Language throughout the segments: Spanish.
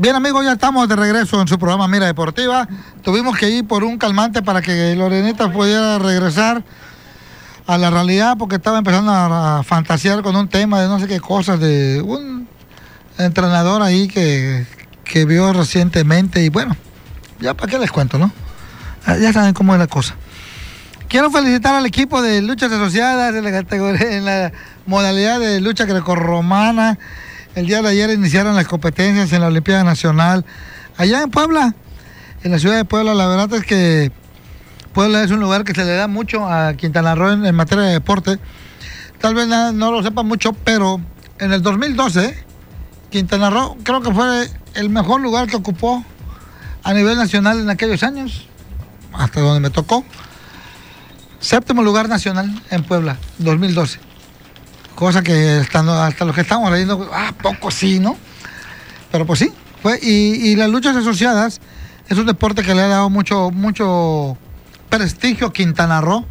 Bien, amigos, ya estamos de regreso en su programa Mira Deportiva. Tuvimos que ir por un calmante para que Lorenita pudiera regresar a la realidad, porque estaba empezando a fantasear con un tema de no sé qué cosas, de un entrenador ahí que vio recientemente. Y bueno, ya para qué les cuento, ¿no? Ya saben cómo es la cosa. Quiero felicitar al equipo de luchas asociadas en la categoría, en la modalidad de lucha grecorromana. El día de ayer iniciaron las competencias en la Olimpiada Nacional allá en Puebla, en la ciudad de Puebla. La verdad es que Puebla es un lugar que se le da mucho a Quintana Roo en materia de deporte. Tal vez no lo sepan mucho, pero en el 2012 Quintana Roo creo que fue el mejor lugar que ocupó a nivel nacional en aquellos años, hasta donde me tocó. 7º lugar nacional en Puebla, 2012. Cosa que hasta los que estamos leyendo, poco sí, ¿no? Pero pues sí, fue. Y las luchas asociadas es un deporte que le ha dado mucho prestigio a Quintana Roo,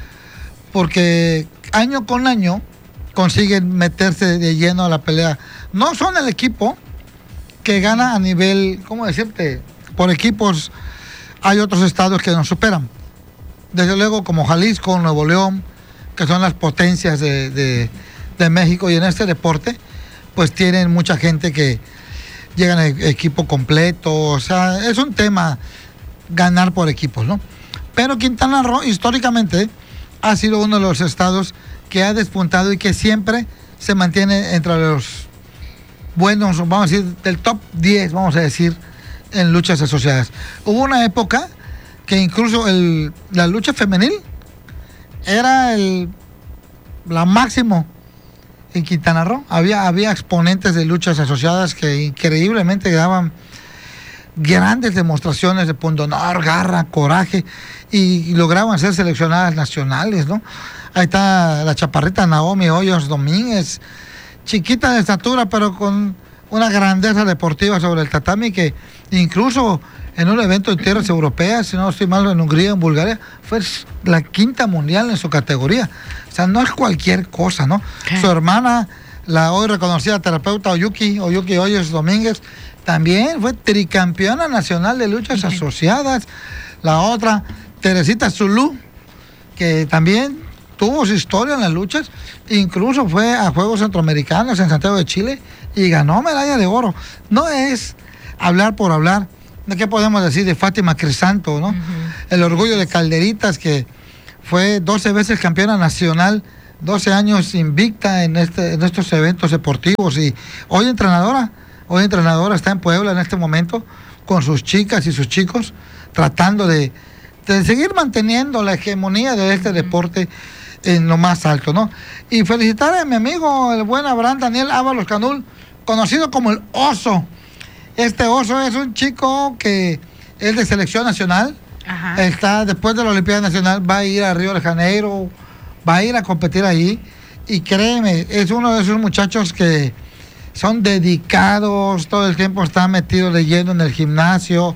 porque año con año consiguen meterse de lleno a la pelea. No son el equipo que gana a nivel, ¿cómo decirte? Por equipos hay otros estados que nos superan. Desde luego como Jalisco, Nuevo León, que son las potencias de México, y en este deporte pues tienen mucha gente que llegan en equipo completo. O sea, es un tema ganar por equipos, ¿no? Pero Quintana Roo históricamente ha sido uno de los estados que ha despuntado y que siempre se mantiene entre los buenos, vamos a decir, del top 10, vamos a decir, en luchas asociadas. Hubo una época que incluso la lucha femenil era la máximo en Quintana Roo. Había exponentes de luchas asociadas que increíblemente daban grandes demostraciones de pundonor, garra, coraje, y lograban ser seleccionadas nacionales, ¿no? Ahí está la chaparrita Naomi Hoyos Domínguez, chiquita de estatura, pero con una grandeza deportiva sobre el tatami, que incluso en un evento en tierras europeas, si no estoy mal, en Hungría, en Bulgaria, fue la 5ª mundial en su categoría. O sea, no es cualquier cosa, ¿no? Okay. Su hermana, la hoy reconocida terapeuta Oyuki Hoyos Domínguez, también fue tricampeona nacional de luchas asociadas. La otra, Teresita Zulú, que también tuvo su historia en las luchas, incluso fue a Juegos Centroamericanos en Santiago de Chile y ganó medalla de oro. No es hablar por hablar. ¿De qué podemos decir de Fátima Crisanto, no? El orgullo de Calderitas, que fue 12 veces campeona nacional, 12 años invicta en estos eventos deportivos, y hoy entrenadora está en Puebla en este momento con sus chicas y sus chicos, tratando de seguir manteniendo la hegemonía de este deporte en lo más alto, ¿no? Y felicitar a mi amigo, el buen Abraham Daniel Ábalos Canul, conocido como el Oso. Este Oso es un chico que es de selección nacional. Ajá. Está después de la Olimpiada Nacional, va a ir a Río de Janeiro, va a ir a competir ahí, y créeme, es uno de esos muchachos que son dedicados, todo el tiempo está metido de lleno en el gimnasio.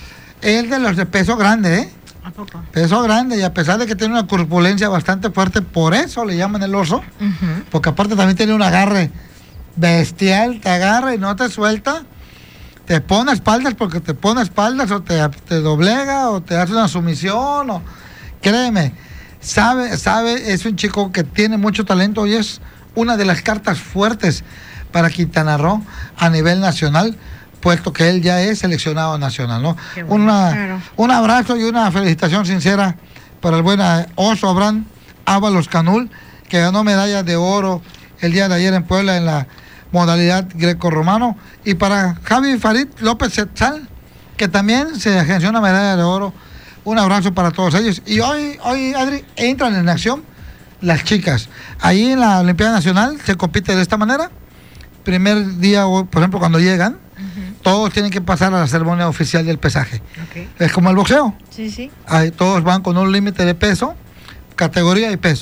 Es de los de peso grande, ¿eh? ¿A poco? Peso grande, y a pesar de que tiene una corpulencia bastante fuerte, por eso le llaman el Oso, porque aparte también tiene un agarre bestial, te agarra y no te suelta. Te pone espaldas porque te pone espaldas, o te doblega, o te hace una sumisión, o créeme, sabe, es un chico que tiene mucho talento y es una de las cartas fuertes para Quintana Roo a nivel nacional, puesto que él ya es seleccionado nacional, ¿no? Bueno, un abrazo y una felicitación sincera para el buen Oso Abraham Ábalos Canul, que ganó medalla de oro el día de ayer en Puebla en la modalidad greco-romano, y para Javi Farid López Setzal, que también se agenció una medalla de oro. Un abrazo para todos ellos. Y hoy Adri, entran en acción las chicas. Ahí en la Olimpiada Nacional se compite de esta manera. Primer día, por ejemplo, cuando llegan, todos tienen que pasar a la ceremonia oficial del pesaje. Okay. Es como el boxeo. Sí. Ahí todos van con un límite de peso, categoría y peso.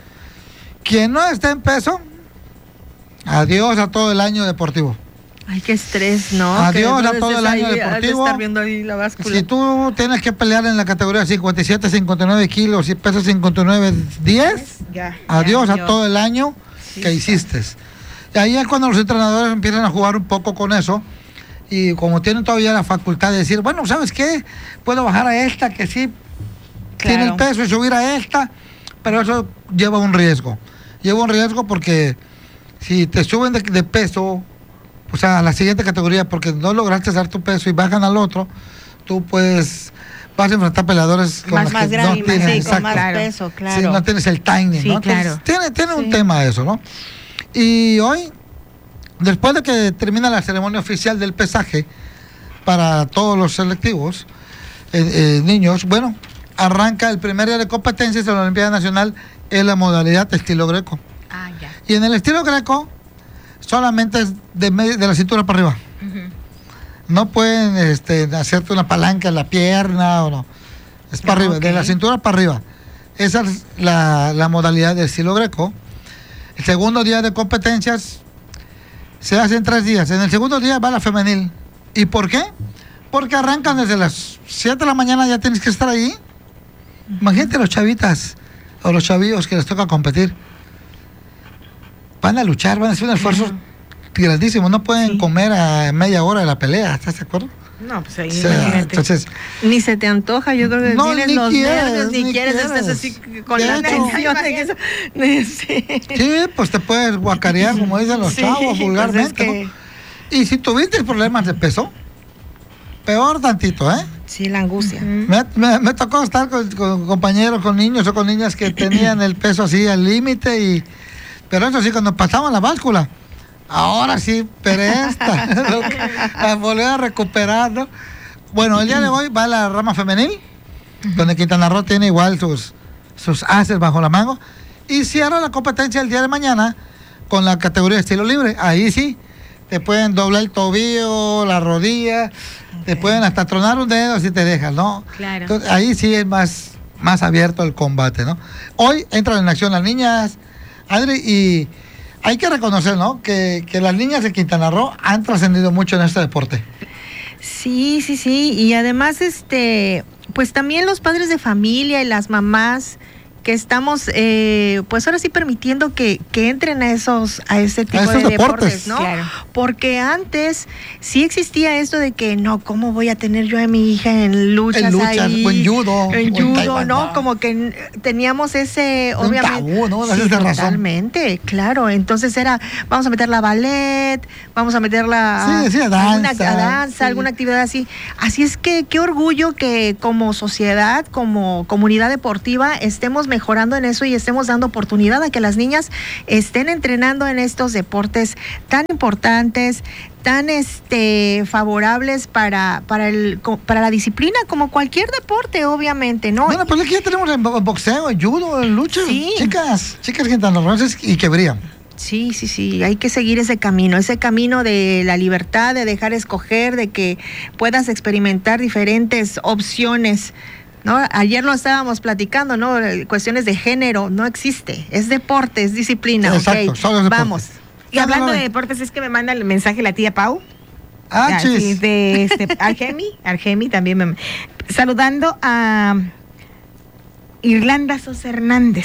Quien no esté en peso, adiós a todo el año deportivo. Ay, qué estrés, ¿no? Adiós a todo el año deportivo. Estar viendo ahí la báscula. Si tú tienes que pelear en la categoría 57, 59 kilos y pesas 59, 10, adiós a todo el año que hiciste. Y ahí es cuando los entrenadores empiezan a jugar un poco con eso y como tienen todavía la facultad de decir, bueno, ¿sabes qué? Puedo bajar a esta que sí tiene el peso y subir a esta, pero eso lleva un riesgo. Lleva un riesgo porque si te suben de peso, o sea, a la siguiente categoría, porque no lograste dar tu peso y bajan al otro, tú pues vas a enfrentar peleadores con más que grande, no tienes, con más peso, claro. Sí, no tienes el timing, sí, ¿no? Claro. Entonces, tiene un tema eso, ¿no? Y hoy, después de que termina la ceremonia oficial del pesaje para todos los selectivos, niños, bueno, arranca el primer día de competencias de la Olimpiada Nacional en la modalidad estilo greco. Ya. Y en el estilo greco, solamente es de la cintura para arriba. No pueden hacerte una palanca en la pierna o no. Es para arriba, de la cintura para arriba. Esa es la modalidad del estilo greco. El segundo día de competencias se hace en 3 días. En el segundo día va la femenil. ¿Y por qué? Porque arrancan desde las 7 de la mañana, ya tienes que estar ahí. Imagínate los chavitas o los chavillos que les toca competir. Van a luchar, van a hacer un esfuerzo grandísimo. No pueden comer a media hora de la pelea, ¿estás de acuerdo? No, pues ahí imagínate. Entonces, ni se te antoja, yo creo que no, tienes ni los quieres, nervios, ni quieres, estás así con la tensión de que eso. Sí, pues te puedes guacarear, como dicen los chavos, vulgarmente, pues es que... ¿no? Y si tuviste problemas de peso, peor tantito, ¿eh? Sí, la angustia. Me tocó estar con compañeros, con niños o con niñas que tenían el peso así al límite, pero eso sí, cuando pasaban la báscula, ahora sí, presta, a volver a recuperar, ¿no? Bueno, el día de hoy va la rama femenil, donde Quintana Roo tiene igual sus ases bajo la manga, y cierra la competencia el día de mañana con la categoría de estilo libre. Ahí sí, te pueden doblar el tobillo, la rodilla, te pueden hasta tronar un dedo si te dejas, ¿no? Claro. Entonces, ahí sí es más abierto el combate, ¿no? Hoy entran en acción las niñas, Adri, y hay que reconocer, ¿no? Que las niñas de Quintana Roo han trascendido mucho en este deporte. Sí, y además, pues también los padres de familia y las mamás que estamos, pues ahora sí permitiendo que entren a ese tipo de deportes, ¿no? Claro. Porque antes sí existía esto de que no, ¿cómo voy a tener yo a mi hija en luchas ahí? O en judo. En judo, ¿no? Como que teníamos ese, obviamente. Tabú, ¿no? Sí, totalmente, claro. Entonces vamos a meterla a ballet, vamos a meterla a danza, alguna actividad así. Así es que qué orgullo que como sociedad, como comunidad deportiva, estemos mejorando en eso y estemos dando oportunidad a que las niñas estén entrenando en estos deportes tan importantes, tan favorables para la disciplina, como cualquier deporte, obviamente, ¿no? Bueno, pues aquí ya tenemos en boxeo, en judo, en lucha, sí. chicas quintanarroenses y que brillan. Sí, hay que seguir ese camino de la libertad, de dejar escoger, de que puedas experimentar diferentes opciones, ¿no? Ayer lo estábamos platicando, ¿no? Cuestiones de género no existe, es deporte, es disciplina. Exacto, solo es deporte. Vamos. Y hablando de deportes, es que me manda el mensaje la tía Pau. Sí, de Argemi también saludando a Irlanda Sosa Hernández.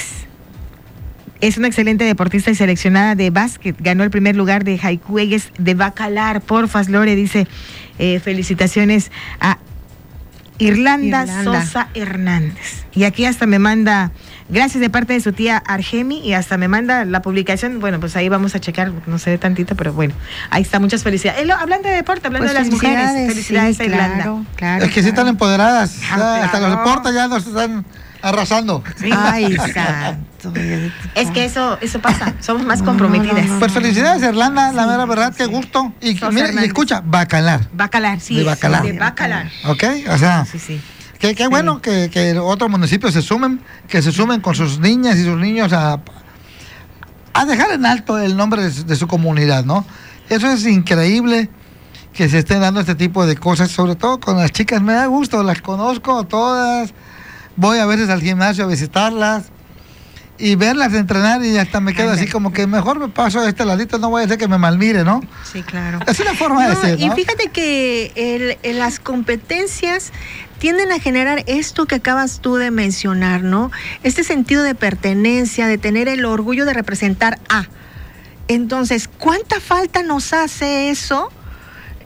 Es una excelente deportista y seleccionada de básquet. Ganó el primer lugar de Jaicuegues de Bacalar. Porfas, Lore, dice, felicitaciones a Irlanda Sosa Hernández. Y aquí hasta me manda, gracias de parte de su tía Argemi, y hasta me manda la publicación. Bueno, pues ahí vamos a checar, no se ve tantito, pero bueno, ahí está, muchas felicidades. Hablando de deporte, hablando de las mujeres, felicidades a Irlanda. Claro, es que sí están empoderadas, hasta los deportes ya nos están arrasando. Sí. Ay, santo. Es que eso pasa, somos más comprometidas. Pues felicidades, Irlanda, la mera verdad, qué gusto. Y mira, y escucha, Bacalar. Bacalar, sí. De Bacalar. De Bacalar. ¿Ok? O sea, sí. Qué bueno que otros municipios se sumen con sus niñas y sus niños a dejar en alto el nombre de su comunidad, ¿no? Eso es increíble que se estén dando este tipo de cosas, sobre todo con las chicas. Me da gusto, las conozco todas. Voy a veces al gimnasio a visitarlas y verlas entrenar y hasta me quedo así como que mejor me paso a este ladito, no voy a hacer que me malmire, ¿no? Sí, claro. Es una forma de ser, ¿no? Y fíjate que las competencias tienden a generar esto que acabas tú de mencionar, ¿no? Este sentido de pertenencia, de tener el orgullo de representar a. Entonces, ¿cuánta falta nos hace eso?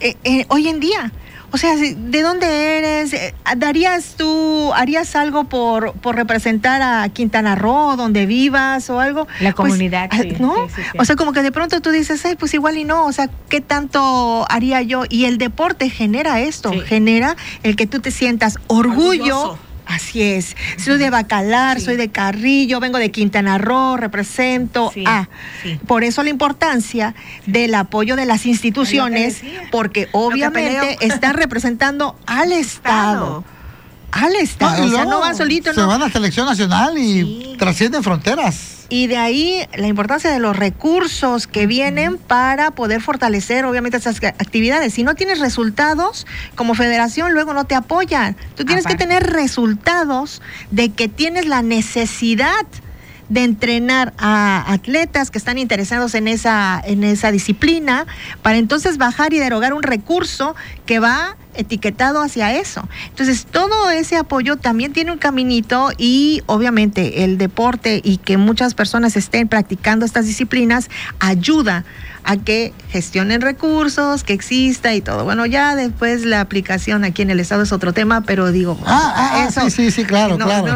hoy en día. O sea, ¿de dónde eres? ¿Harías algo por representar a Quintana Roo, donde vivas o algo? La comunidad, pues, sí, ¿no? Sí. O sea, como que de pronto tú dices, pues igual y no, o sea, ¿qué tanto haría yo? Y el deporte genera esto, genera el que tú te sientas orgullo. Así es. Soy de Bacalar, soy de Carrillo, vengo de Quintana Roo, represento Por eso la importancia del apoyo de las instituciones, porque obviamente están representando al Estado. Al Estado, y o sea, luego no van solitos, se van a selección nacional y trascienden fronteras. Y de ahí la importancia de los recursos que vienen para poder fortalecer, obviamente, esas actividades. Si no tienes resultados, como federación, luego no te apoyan. Tú tienes que tener resultados de que tienes la necesidad de entrenar a atletas que están interesados en esa disciplina, para entonces bajar y derogar un recurso que va etiquetado hacia eso. Entonces, todo ese apoyo también tiene un caminito, y obviamente el deporte y que muchas personas estén practicando estas disciplinas ayuda a que gestionen recursos, que exista y todo. Bueno, ya después la aplicación aquí en el Estado es otro tema, pero digo... eso, sí, claro, claro.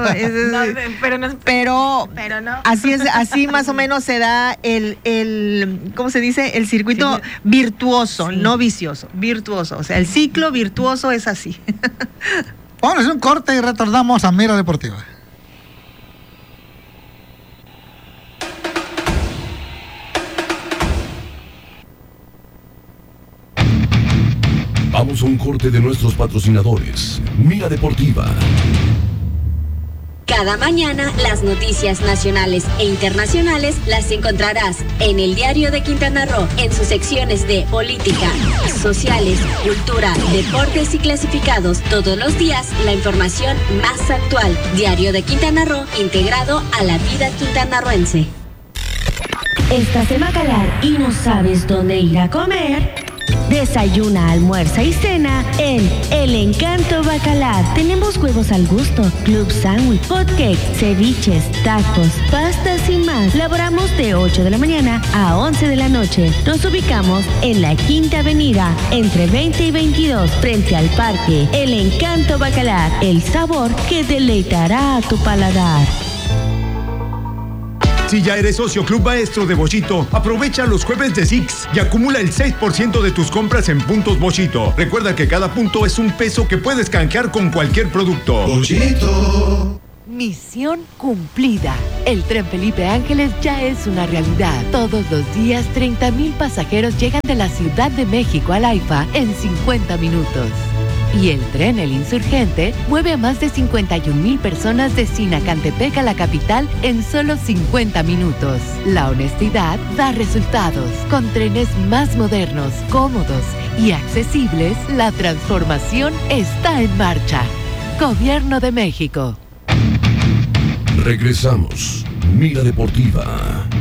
Pero no. Así es, así más o menos se da el ¿cómo se dice? El circuito virtuoso, no vicioso, virtuoso. O sea, el ciclo virtuoso es así. Vamos a hacer un corte y retornamos a Mira Deportiva. Vamos a un corte de nuestros patrocinadores. Mira Deportiva. Cada mañana las noticias nacionales e internacionales las encontrarás en el Diario de Quintana Roo, en sus secciones de política, sociales, cultura, deportes y clasificados. Todos los días la información más actual. Diario de Quintana Roo, integrado a la vida quintanarroense. ¿Estás en Bacalar y no sabes dónde ir a comer? Desayuna, almuerza y cena en El Encanto Bacalar. Tenemos huevos al gusto, club sándwich, hotcakes, ceviches, tacos, pastas y más. Laboramos de 8 de la mañana a 11 de la noche. Nos ubicamos en la Quinta Avenida, entre 20 y 22, frente al parque. El Encanto Bacalar, el sabor que deleitará a tu paladar. Si ya eres socio Club Maestro de Bochito, aprovecha los jueves de Six y acumula el 6% de tus compras en puntos Bochito. Recuerda que cada punto es $1 que puedes canjear con cualquier producto. Bochito. Misión cumplida. El Tren Felipe Ángeles ya es una realidad. Todos los días 30,000 pasajeros llegan de la Ciudad de México al AIFA en 50 minutos. Y el tren El Insurgente mueve a más de 51,000 personas de Sinacantepec a la capital en solo 50 minutos. La honestidad da resultados. Con trenes más modernos, cómodos y accesibles, la transformación está en marcha. Gobierno de México. Regresamos. Mira Deportiva.